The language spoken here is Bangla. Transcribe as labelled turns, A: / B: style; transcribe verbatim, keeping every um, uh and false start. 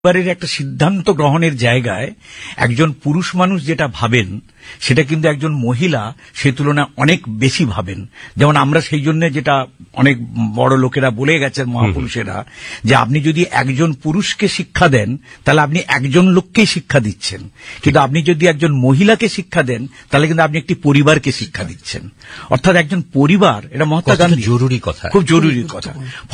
A: পরিবারের একটা সিদ্ধান্ত গ্রহণের জায়গায় একজন পুরুষ মানুষ যেটা ভাবেন সেটা কিন্তু একজন মহিলা সে তুলনায় অনেক বেশি ভাবেন। যেমন আমরা সেই জন্য যেটা অনেক বড় লোকেরা বলে গেছেন, মহাপুরুষেরা, যে আপনি যদি একজন পুরুষকে শিক্ষা দেন তাহলে আপনি একজন লোককেই শিক্ষা দিচ্ছেন, কিন্তু আপনি যদি একজন মহিলাকে শিক্ষা দেন তাহলে কিন্তু আপনি একটি পরিবারকে শিক্ষা দিচ্ছেন। অর্থাৎ একজন পরিবার, এটা মহাত্মা গান্ধী
B: জরুরি কথা,
A: খুব জরুরি কথা।